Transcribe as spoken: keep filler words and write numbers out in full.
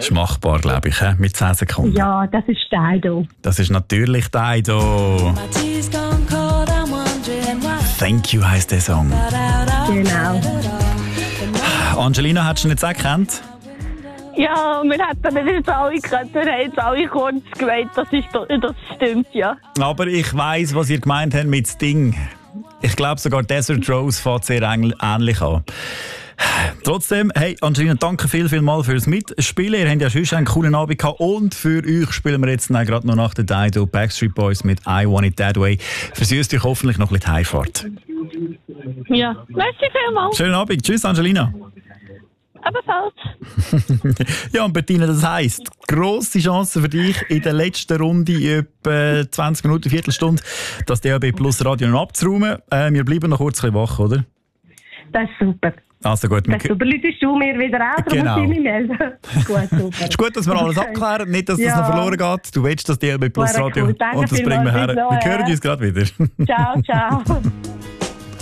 Ist machbar, glaube ich, he? Mit zehn Sekunden. Ja, das ist Dido. Das ist natürlich Dido. Thank you heisst der Song. Genau. Angelina, hättest du ihn jetzt auch gekannt? Ja, wir hätten nicht alle gekannt. Wir haben jetzt alle kurz gemeint, das, ist, das stimmt, ja. Aber ich weiss, was ihr gemeint habt mit Sting. Ich glaube, sogar Desert Rose fängt sehr ähnlich an. Trotzdem, hey Angelina, danke viel, viel mal fürs Mitspielen. Ihr habt ja schon einen coolen Abend gehabt. Und für euch spielen wir jetzt gerade noch nach der Dido Backstreet Boys mit I Want It That Way. Versüßt euch hoffentlich noch ein bisschen die Heimfahrt. Ja, merci vielmals. Schönen Abend. Tschüss, Angelina. Ebenfalls. Ja, und Bettina, das heisst, grosse Chance für dich in der letzten Runde, etwa zwanzig Minuten, Viertelstunde, das D A B Plus Radio noch abzuräumen. Äh, wir bleiben noch kurz ein bisschen wach, oder? Das ist super. Also gut. Das ist super. Läutest du mir wieder an, darum Genau. muss ich mich melden. Gut, super. Es ist gut, dass wir alles abklären, nicht, dass Ja. das noch verloren geht. Du willst das D A B Plus Wäre Radio cool. Danke und das bringen wir vielmals. her. Bis noch, Wir hören ja. uns gerade wieder. Ciao, ciao.